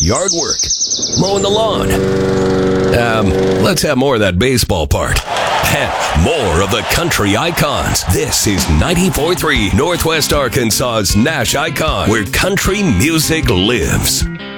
yard work, mowing the lawn. Let's have more of that baseball part. And more of the country icons. This is 94.3 Northwest Arkansas's Nash Icon, where country music lives.